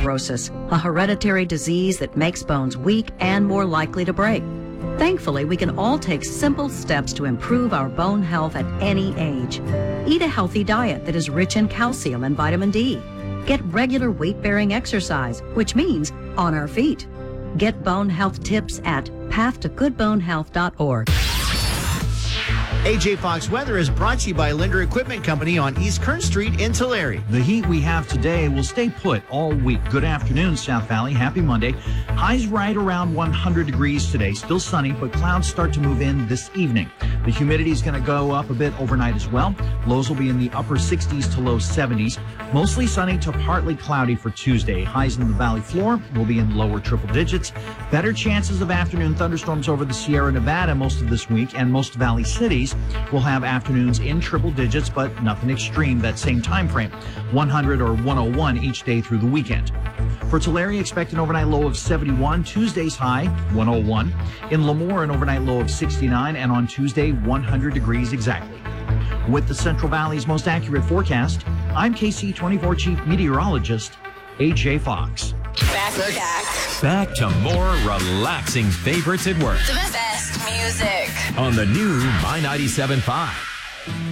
osteoporosis, a hereditary disease that makes bones weak and more likely to break. Thankfully, we can all take simple steps to improve our bone health at any age. Eat a healthy diet that is rich in calcium and vitamin D. Get regular weight-bearing exercise, which means on our feet. Get bone health tips at pathtogoodbonehealth.org. AJ Fox Weather is brought to you by Linder Equipment Company on East Kern Street in Tulare. The heat we have today will stay put all week. Good afternoon, South Valley. Happy Monday. Highs right around 100 degrees today. Still sunny, but clouds start to move in this evening. The humidity is going to go up a bit overnight as well. Lows will be in the upper 60s to low 70s. Mostly sunny to partly cloudy for Tuesday. Highs in the valley floor will be in lower triple digits. Better chances of afternoon thunderstorms over the Sierra Nevada most of this week, and most valley cities will have afternoons in triple digits, but nothing extreme that same time frame. 100 or 101 each day through the weekend. For Tulare, expect an overnight low of 71. Tuesday's high, 101. In Lemoore, an overnight low of 69. And on Tuesday, 100 degrees exactly. With the Central Valley's most accurate forecast, I'm KC24 Chief Meteorologist, AJ Fox. Back to more relaxing favorites at work. The best music. On the new My 97.5.